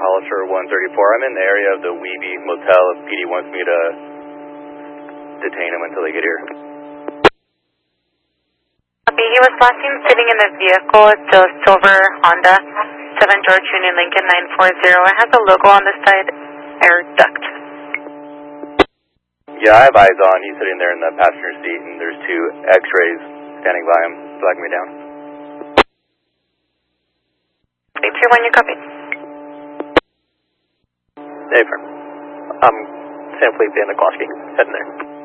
Hollister 134. I'm in the area of the Weeby Motel. If PD wants me to detain him until they get here. Copy. He was last seen sitting in the vehicle. It's a silver Honda 7 George Union Lincoln 940. It has a logo on the side, air duct. Yeah, I have eyes on. He's sitting there in the passenger seat, and there's two X-rays standing by him, flagging me down. Tier 1, you copy. Hey, firm. I'm Sam Felipe Nikoski, heading there.